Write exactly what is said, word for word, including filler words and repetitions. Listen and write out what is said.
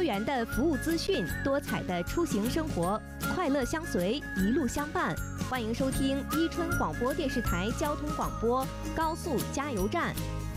源的服务资讯，多彩的出行生活，快乐相随，一路相伴。欢迎收听伊春广播电视台交通广播高速加油站。